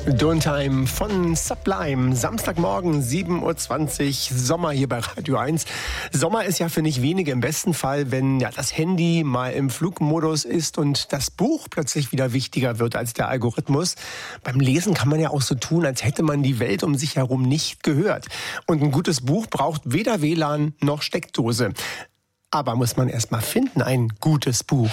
Don't Time von Sublime. Samstagmorgen 7.20 Uhr, Sommer hier bei Radio 1. Sommer ist ja für nicht wenige im besten Fall, wenn das Handy mal im Flugmodus ist und das Buch plötzlich wieder wichtiger wird als der Algorithmus. Beim Lesen kann man ja auch so tun, als hätte man die Welt um sich herum nicht gehört. Und ein gutes Buch braucht weder WLAN noch Steckdose. Aber muss man erst mal finden, ein gutes Buch.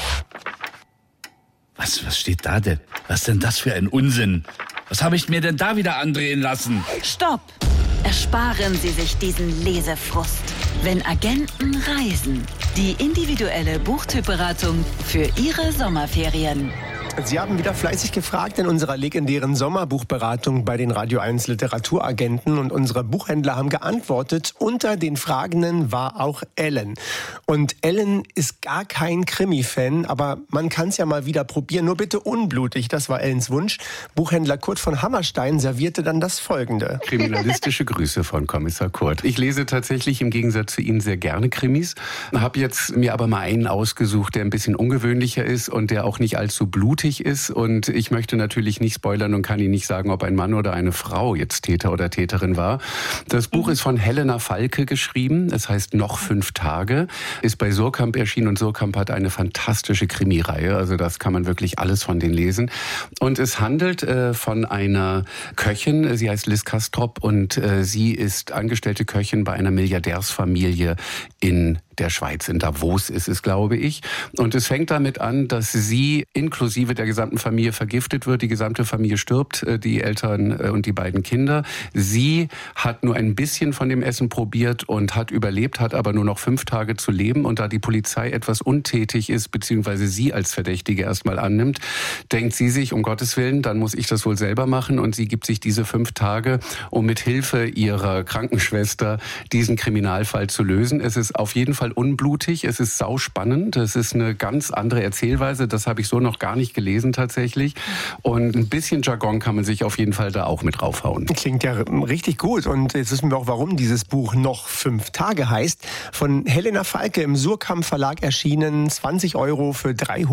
Was steht da denn? Was ist denn das für ein Unsinn? Was habe ich mir denn da wieder andrehen lassen? Stopp! Ersparen Sie sich diesen Lesefrust. Wenn Agenten reisen. Die individuelle Buchtypberatung für Ihre Sommerferien. Sie haben wieder fleißig gefragt in unserer legendären Sommerbuchberatung bei den Radio 1 Literaturagenten und unsere Buchhändler haben geantwortet. Unter den Fragenden war auch Ellen. Und Ellen ist gar kein Krimi-Fan, aber man kann es ja mal wieder probieren. Nur bitte unblutig, das war Ellens Wunsch. Buchhändler Kurt von Hammerstein servierte dann das Folgende. Kriminalistische Grüße von Kommissar Kurt. Ich lese tatsächlich im Gegensatz zu Ihnen sehr gerne Krimis. Habe jetzt mir aber mal einen ausgesucht, der ein bisschen ungewöhnlicher ist und der auch nicht allzu blutig ist. Und ich möchte natürlich nicht spoilern und kann Ihnen nicht sagen, ob ein Mann oder eine Frau jetzt Täter oder Täterin war. Das Buch ist von Helena Falke geschrieben. Es heißt Noch 5 Tage. Ist bei Surkamp erschienen und Surkamp hat eine fantastische Krimireihe. Also das kann man wirklich alles von denen lesen. Und es handelt von einer Köchin. Sie heißt Liz Kastrop und sie ist angestellte Köchin bei einer Milliardärsfamilie in der Schweiz, in Davos ist es, glaube ich. Und es fängt damit an, dass sie inklusive der gesamten Familie vergiftet wird. Die gesamte Familie stirbt, die Eltern und die beiden Kinder. Sie hat nur ein bisschen von dem Essen probiert und hat überlebt, hat aber nur noch 5 Tage zu leben. Und da die Polizei etwas untätig ist, beziehungsweise sie als Verdächtige erstmal annimmt, denkt sie sich, um Gottes Willen, dann muss ich das wohl selber machen. Und sie gibt sich diese 5 Tage, um mit Hilfe ihrer Krankenschwester diesen Kriminalfall zu lösen. Es ist auf jeden Fall unblutig, es ist sauspannend, es ist eine ganz andere Erzählweise, das habe ich so noch gar nicht gelesen tatsächlich und ein bisschen Jargon kann man sich auf jeden Fall da auch mit raufhauen. Klingt ja richtig gut und jetzt wissen wir auch, warum dieses Buch Noch 5 Tage heißt. Von Helena Falke im Surkamp Verlag erschienen, 20 € für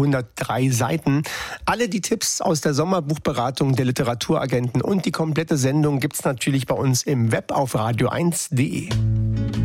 303 Seiten. Alle die Tipps aus der Sommerbuchberatung der Literaturagenten und die komplette Sendung gibt's natürlich bei uns im Web auf radio1.de.